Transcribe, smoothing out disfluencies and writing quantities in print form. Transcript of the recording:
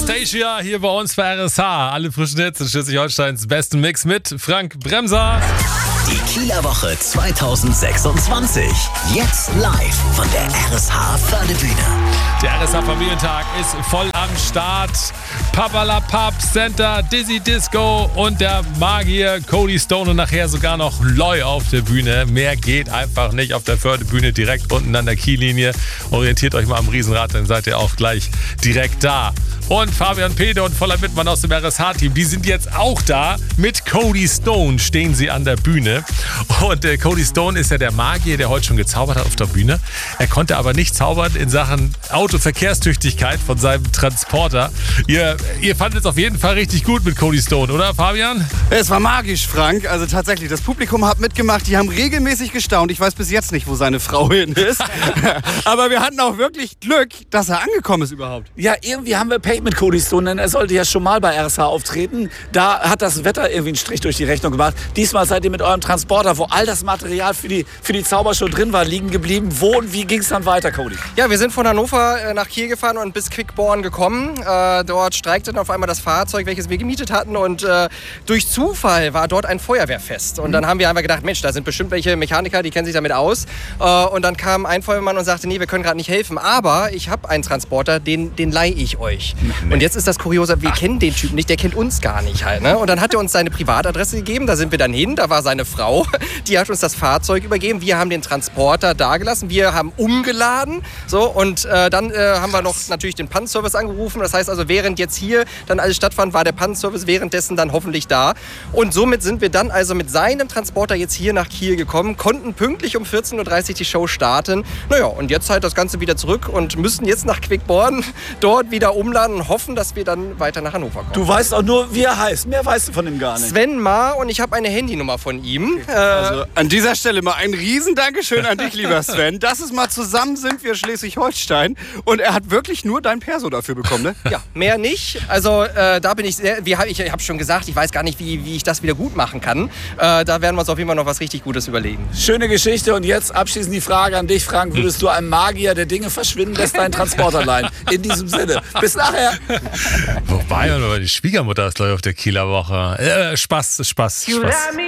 Anastasia hier bei uns bei RSH. Alle frischen Hits in Schleswig-Holsteins besten Mix mit Frank Bremser. Die Kieler Woche 2026. Jetzt live von der RSH Fördebühne. Der RSH Familientag ist voll am Start. Papalapap, Center, Dizzy Disco und der Magier Cody Stone und nachher sogar noch Loy auf der Bühne. Mehr geht einfach nicht auf der Fördebühne, direkt unten an der Kiellinie. Orientiert euch mal am Riesenrad, dann seid ihr auch gleich direkt da. Und Fabian Pede und Voller Wittmann aus dem RSH-Team, die sind jetzt auch da. Mit Cody Stone stehen sie an der Bühne. Und Cody Stone ist ja der Magier, der heute schon gezaubert hat auf der Bühne. Er konnte aber nicht zaubern in Sachen Autoverkehrstüchtigkeit von seinem Transporter. Ihr fandet es auf jeden Fall richtig gut mit Cody Stone, oder Fabian? Es war magisch, Frank. Also tatsächlich, das Publikum hat mitgemacht. Die haben regelmäßig gestaunt. Ich weiß bis jetzt nicht, wo seine Frau hin ist. Aber wir hatten auch wirklich Glück, dass er angekommen ist überhaupt. Ja, irgendwie haben wir Pech mit Cody Stone, denn er sollte ja schon mal bei RSH auftreten. Da hat das Wetter irgendwie einen Strich durch die Rechnung gemacht. Diesmal seid ihr mit eurem Transporter, wo all das Material für die Zaubershow drin war, liegen geblieben. Wo und wie ging es dann weiter, Cody? Ja, wir sind von Hannover nach Kiel gefahren und bis Quickborn gekommen. Dort streikte dann auf einmal das Fahrzeug, welches wir gemietet hatten. Und durch Zufall war dort ein Feuerwehrfest. Und dann haben wir einfach gedacht, Mensch, da sind bestimmt welche Mechaniker, die kennen sich damit aus. Und dann kam ein Feuerwehrmann und sagte, nee, wir können gerade nicht helfen. Aber ich habe einen Transporter, den leihe ich euch. Nee. Und jetzt ist das Kuriose, wir kennen den Typen nicht, der kennt uns gar nicht halt. Ne? Und dann hat er uns seine Privatadresse gegeben, da sind wir dann hin, da war seine Frau, die hat uns das Fahrzeug übergeben. Wir haben den Transporter dagelassen, wir haben umgeladen. So, und dann haben wir noch natürlich den Pannenservice angerufen. Das heißt also, während jetzt hier dann alles stattfand, war der Pannenservice währenddessen dann hoffentlich da. Und somit sind wir dann also mit seinem Transporter jetzt hier nach Kiel gekommen, konnten pünktlich um 14.30 Uhr die Show starten. Naja, und jetzt halt das Ganze wieder zurück und müssen jetzt nach Quickborn dort wieder umladen und hoffen, dass wir dann weiter nach Hannover kommen. Du weißt auch nur, wie er heißt. Mehr weißt du von ihm gar nicht. Sven Maar, und ich habe eine Handynummer von ihm. Okay. Also an dieser Stelle mal ein riesen Dankeschön an dich, lieber Sven. Das ist mal zusammen sind wir Schleswig-Holstein und er hat wirklich nur dein Perso dafür bekommen, ne? Ja, mehr nicht. Also da bin ich sehr, ich habe schon gesagt, ich weiß gar nicht, wie ich das wieder gut machen kann. Da werden wir uns auf jeden Fall noch was richtig Gutes überlegen. Schöne Geschichte und jetzt abschließend die Frage an dich, Frank. Würdest du einem Magier, der Dinge verschwinden lässt, deinen Transporter leihen? In diesem Sinne. Bis nachher. Wobei, die Schwiegermutter ist, glaube ich, auf der Kieler Woche. Spaß.